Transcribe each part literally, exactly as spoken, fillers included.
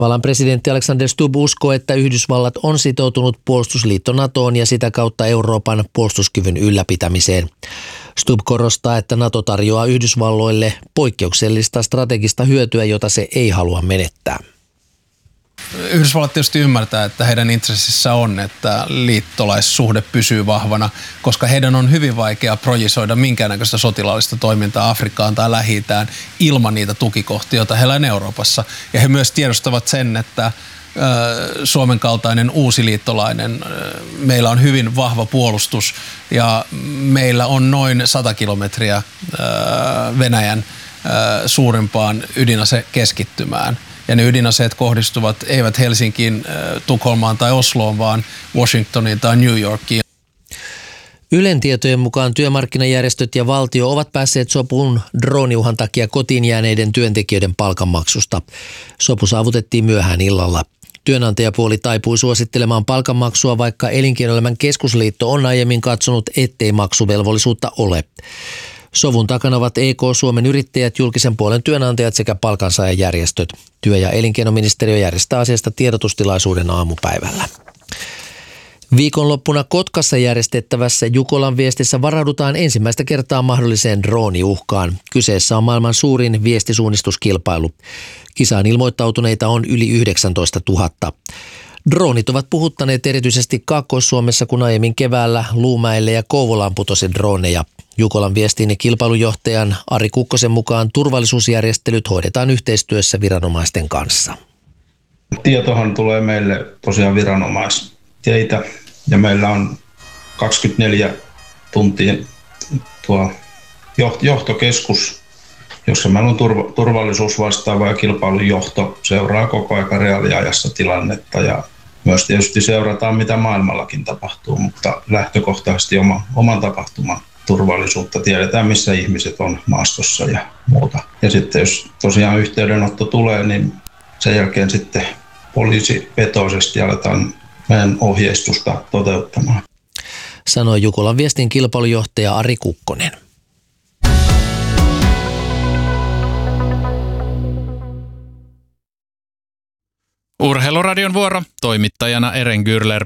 Vallan presidentti Alexander Stubb uskoo, että Yhdysvallat on sitoutunut puolustusliitto NATOon ja sitä kautta Euroopan puolustuskyvyn ylläpitämiseen. Stubb korostaa, että NATO tarjoaa Yhdysvalloille poikkeuksellista strategista hyötyä, jota se ei halua menettää. Yhdysvallat tietysti ymmärtää, että heidän intressissä on, että liittolaissuhde pysyy vahvana, koska heidän on hyvin vaikea projisoida minkäännäköistä sotilaallista toimintaa Afrikkaan tai Lähi-itään ilman niitä tukikohtia, joita heillä on Euroopassa. Ja he myös tiedostavat sen, että Suomen kaltainen uusi liittolainen, meillä on hyvin vahva puolustus ja meillä on noin sata kilometriä Venäjän suurimpaan ydinasekeskittymään. Ja ne ydinaseet kohdistuvat eivät Helsinkiin, Tukholmaan tai Osloon, vaan Washingtoniin tai New Yorkiin. Ylen tietojen mukaan työmarkkinajärjestöt ja valtio ovat päässeet sopuun drooniuhan takia kotiin jääneiden työntekijöiden palkanmaksusta. Sopu saavutettiin myöhään illalla. Työnantajapuoli taipui suosittelemaan palkanmaksua, vaikka Elinkeinoelämän keskusliitto on aiemmin katsonut, ettei maksuvelvollisuutta ole. Sovun takana ovat E K, Suomen yrittäjät, julkisen puolen työnantajat sekä palkansaajajärjestöt. Työ- ja elinkeinoministeriö järjestää asiasta tiedotustilaisuuden aamupäivällä. Viikonloppuna Kotkassa järjestettävässä Jukolan viestissä varaudutaan ensimmäistä kertaa mahdolliseen drooniuhkaan. Kyseessä on maailman suurin viestisuunnistuskilpailu. Kisaan ilmoittautuneita on yli yhdeksäntoistatuhatta. Droonit ovat puhuttaneet erityisesti Kaakkois-Suomessa, kun aiemmin keväällä Luumäelle ja Kouvolaan putosi drooneja. Jukolan viestin ja kilpailujohtajan Ari Kukkosen mukaan turvallisuusjärjestelyt hoidetaan yhteistyössä viranomaisten kanssa. Tietohan tulee meille tosiaan viranomaisteitä ja meillä on kaksikymmentäneljä tuntia tuo johtokeskus, jossa meillä on turvallisuus vastaava ja kilpailujohto seuraa koko ajan reaaliajassa tilannetta ja myös tietysti seurataan mitä maailmallakin tapahtuu, mutta lähtökohtaisesti oma, oman tapahtuman turvallisuutta. Tiedetään, missä ihmiset on maastossa ja muuta. Ja sitten jos tosiaan yhteydenotto tulee, niin sen jälkeen sitten poliisivetoisesti aletaan meidän ohjeistusta toteuttamaan. Sanoi Jukolan viestin kilpailujohtaja Ari Kukkonen. Urheiluradion vuoro, toimittajana Eren Gürler.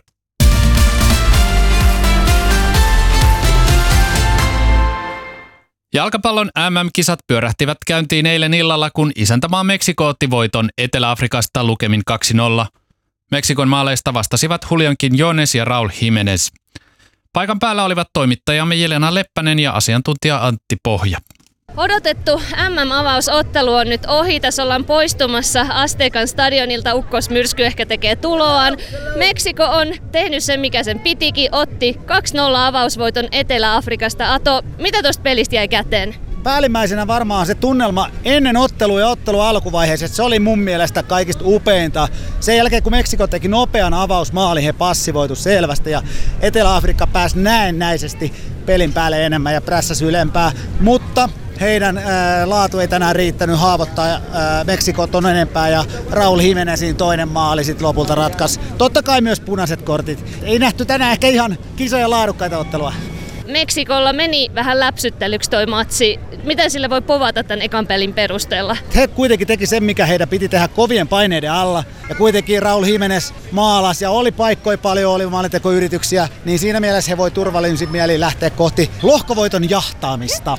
Jalkapallon M M-kisat pyörähtivät käyntiin eilen illalla, kun isäntämaa Meksiko otti voiton Etelä-Afrikasta lukemin kaksi nolla. Meksikon maaleista vastasivat Julián Quiñones ja Raúl Jiménez. Paikan päällä olivat toimittajamme Jelena Leppänen ja asiantuntija Antti Pohja. Odotettu M M-avausottelu on nyt ohi. Tässä ollaan poistumassa Aztecan stadionilta. Ukkosmyrsky ehkä tekee tuloaan. Meksiko on tehnyt sen, mikä sen pitikin. Otti kaksi nolla avausvoiton Etelä-Afrikasta. Ato, mitä tuosta pelistä jäi käteen? Päällimmäisenä varmaan se tunnelma ennen ottelua ja ottelun alkuvaiheessa, se oli mun mielestä kaikista upeinta. Sen jälkeen kun Meksiko teki nopean avausmaalin, he passivoitu selvästi ja Etelä-Afrikka pääsi näennäisesti pelin päälle enemmän ja prässäsi ylempää, mutta heidän ää, laatu ei tänään riittänyt haavoittaa ää, Meksikot on enempää ja Raúl Jiménezin toinen maali sitten lopulta ratkaisi. Totta kai myös punaiset kortit. Ei nähty tänään ehkä ihan kisoja laadukkaita ottelua. Meksikolla meni vähän läpsyttelyksi toi matsi. Miten sille voi povata tämän ekan pelin perusteella? He kuitenkin teki sen, mikä heidän piti tehdä kovien paineiden alla. Ja kuitenkin Raúl Jiménez maalasi ja oli paikkoja paljon, oli maalintekoyrityksiä. Niin siinä mielessä he voi turvallisin mieliin lähteä kohti lohkovoiton jahtaamista.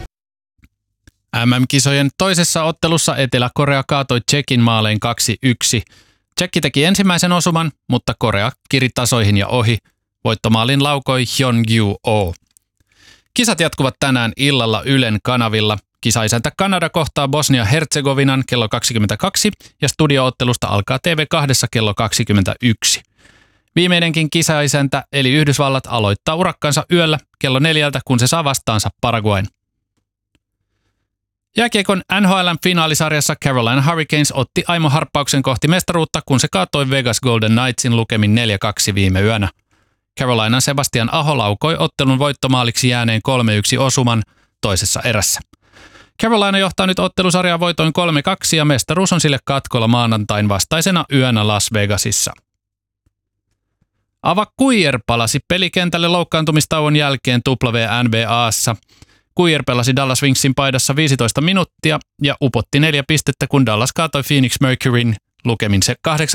M M-kisojen toisessa ottelussa Etelä-Korea kaatoi Tšekin maalein kaksi yksi. Tšekki teki ensimmäisen osuman, mutta Korea kiri tasoihin ja ohi. Voittomaalin laukoi Hyun-Gyu Oh. Kisat jatkuvat tänään illalla Ylen kanavilla. Kisaisäntä Kanada kohtaa Bosnia-Herzegovinan kello kaksikymmentäkaksi ja studioottelusta alkaa T V kaksi kello kaksikymmentäyksi. Viimeinenkin kisaisäntä eli Yhdysvallat aloittaa urakkansa yöllä kello neljältä, kun se saa vastaansa Paraguayn. Jääkiekon N H L:n finaalisarjassa Carolina Hurricanes otti aimoharppauksen kohti mestaruutta, kun se kaatoi Vegas Golden Knightsin lukemin neljä kaksi viime yönä. Carolinan Sebastian Aho laukoi ottelun voittomaaliksi jääneen kolme yksi osuman toisessa erässä. Carolina johtaa nyt ottelusarjaa voitoin kolme kaksi ja mestaruus on sille katkolla maanantain vastaisena yönä Las Vegasissa. Ava Kuijer palasi pelikentälle loukkaantumistauon jälkeen W N B A:ssa. Kuijer pelasi Dallas Wingsin paidassa viisitoista minuuttia ja upotti neljä pistettä, kun Dallas kaatoi Phoenix Mercuryn lukemin se